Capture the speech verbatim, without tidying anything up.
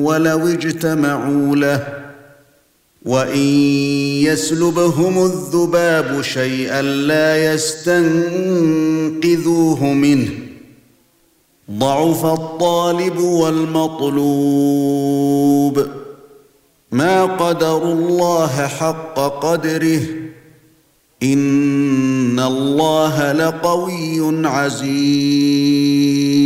ولو اجتمعوا له وَإِن يَسْلُبْهُمُ الذُّبَابُ شَيْئًا لَّا يَسْتَنقِذُوهُ مِنْهُ ضَعُفَ الطَّالِبُ وَالْمَطْلُوبُ مَا قَدَرُوا اللَّهَ حَقَّ قَدْرِهِ إِنَّ اللَّهَ لَقَوِيٌّ عَزِيزٌ